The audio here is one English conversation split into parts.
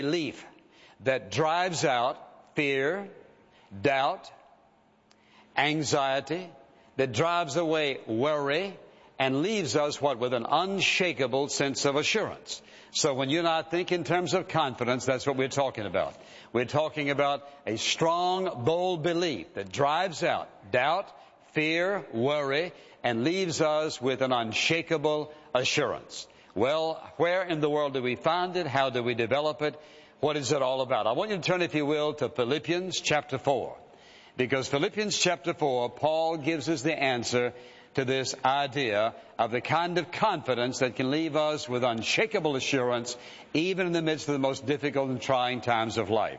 belief that drives out fear, doubt, anxiety, that drives away worry, and leaves us with an unshakable sense of assurance. So when you and I think in terms of confidence, that's what we're talking about. We're talking about a strong, bold belief that drives out doubt, fear, worry, and leaves us with an unshakable assurance. Well, where in the world do we find it? How do we develop it? What is it all about? I want you to turn, if you will, to Philippians chapter 4. Because Philippians chapter 4, Paul gives us the answer to this idea of the kind of confidence that can leave us with unshakable assurance even in the midst of the most difficult and trying times of life.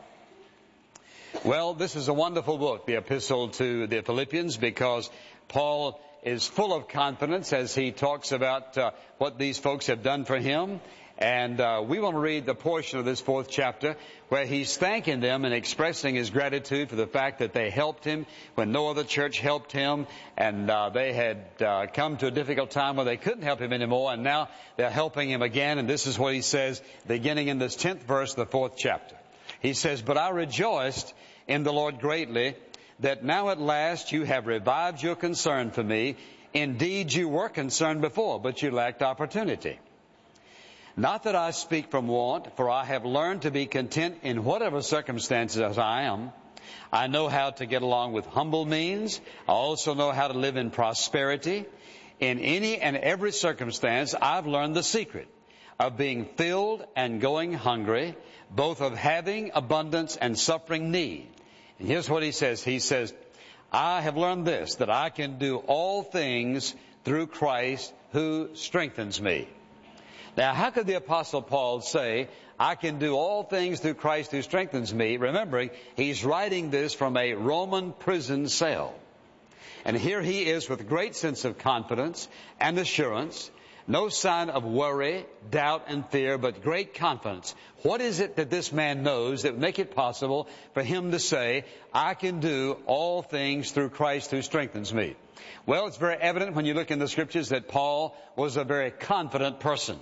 Well, this is a wonderful book, the Epistle to the Philippians, because Paul is full of confidence as he talks about what these folks have done for him. And we want to read the portion of this 4th chapter where he's thanking them and expressing his gratitude for the fact that they helped him when no other church helped him, and they had come to a difficult time where they couldn't help him anymore, and now they're helping him again. And this is what he says beginning in this 10th verse of the 4th chapter. He says, "But I rejoiced in the Lord greatly that now at last you have revived your concern for me. Indeed, you were concerned before, but you lacked opportunity. Not that I speak from want, for I have learned to be content in whatever circumstances as I am. I know how to get along with humble means. I also know how to live in prosperity. In any and every circumstance, I've learned the secret of being filled and going hungry, both of having abundance and suffering need." And here's what he says. He says, "I have learned this, that I can do all things through Christ who strengthens me." Now, how could the Apostle Paul say, "I can do all things through Christ who strengthens me"? Remembering, he's writing this from a Roman prison cell. And here he is with a great sense of confidence and assurance. No sign of worry, doubt, and fear, but great confidence. What is it that this man knows that would make it possible for him to say, "I can do all things through Christ who strengthens me"? Well, it's very evident when you look in the Scriptures that Paul was a very confident person.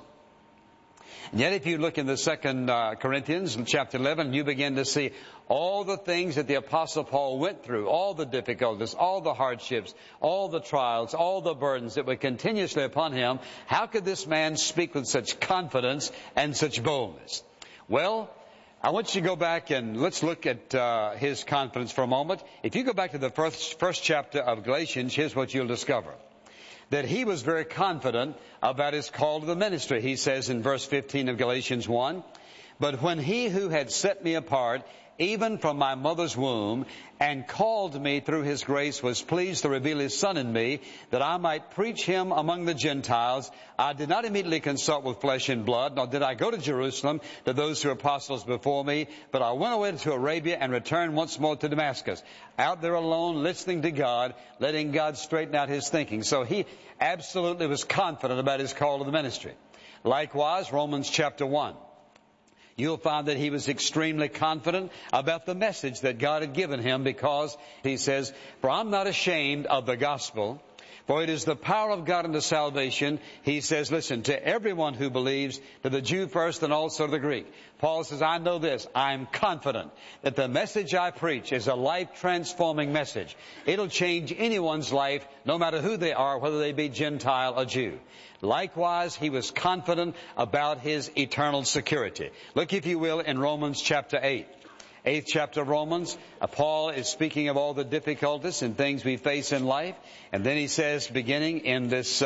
And yet if you look in the 2 Corinthians in chapter 11, you begin to see all the things that the Apostle Paul went through, all the difficulties, all the hardships, all the trials, all the burdens that were continuously upon him. How could this man speak with such confidence and such boldness? Well, I want you to go back and let's look at his confidence for a moment. If you go back to the first chapter of Galatians, here's what you'll discover. That he was very confident about his call to the ministry. He says in verse 15 of Galatians 1, "But when he who had set me apart, even from my mother's womb, and called me through his grace, was pleased to reveal his Son in me, that I might preach him among the Gentiles, I did not immediately consult with flesh and blood, nor did I go to Jerusalem to those who were apostles before me, but I went away to Arabia and returned once more to Damascus." Out there alone, listening to God, letting God straighten out his thinking. So he absolutely was confident about his call to the ministry. Likewise, Romans chapter 1. You'll find that he was extremely confident about the message that God had given him, because he says, "For I'm not ashamed of the gospel, for it is the power of God unto salvation." He says, listen, "to everyone who believes, to the Jew first and also to the Greek." Paul says, "I know this, I'm confident that the message I preach is a life-transforming message. It'll change anyone's life, no matter who they are, whether they be Gentile or Jew." Likewise, he was confident about his eternal security. Look, if you will, in Romans chapter 8. 8th chapter of Romans, Paul is speaking of all the difficulties and things we face in life. And then he says, beginning in this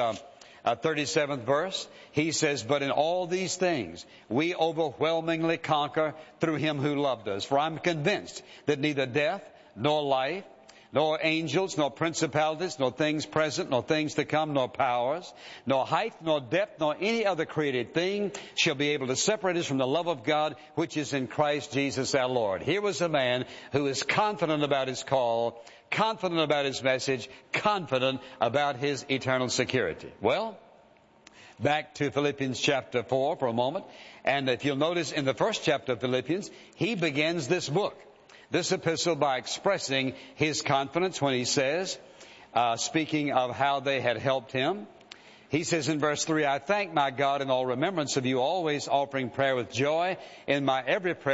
37th verse, he says, "But in all these things we overwhelmingly conquer through him who loved us. For I'm convinced that neither death, nor life, nor angels, nor principalities, nor things present, nor things to come, nor powers, nor height, nor depth, nor any other created thing shall be able to separate us from the love of God, which is in Christ Jesus our Lord." Here was a man who is confident about his call, confident about his message, confident about his eternal security. Well, back to Philippians chapter 4 for a moment. And if you'll notice in the first chapter of Philippians, he begins this book, this epistle, by expressing his confidence when he says, speaking of how they had helped him, he says in verse 3, "I thank my God in all remembrance of you, always offering prayer with joy in my every prayer